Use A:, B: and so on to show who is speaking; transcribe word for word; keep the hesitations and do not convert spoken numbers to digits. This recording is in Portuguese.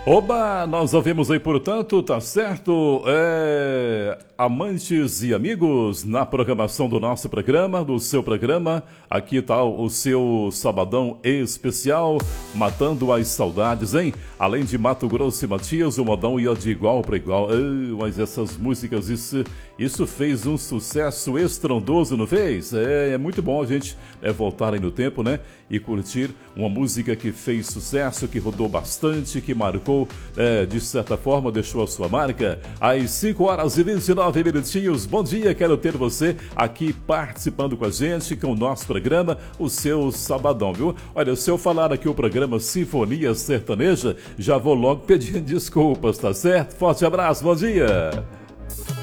A: Oba, nós ouvimos aí, portanto, tá certo? É, amantes e amigos, na programação do nosso programa, do seu programa, aqui tá o seu sabadão especial, matando as saudades, hein? Além de Mato Grosso e Matias, o modão ia de igual para igual. Ai, mas essas músicas, isso, isso fez um sucesso estrondoso, não fez? É, é muito bom a gente é, voltar aí no tempo, né? E curtir uma música que fez sucesso, que rodou bastante, que marcou, é, de certa forma, deixou a sua marca. Às cinco horas e vinte e nove minutinhos, bom dia, quero ter você aqui participando com a gente, com o nosso programa, o seu Sabadão, viu? Olha, se eu falar aqui o programa Sinfonia Sertaneja, já vou logo pedindo desculpas, tá certo? Forte abraço, bom dia!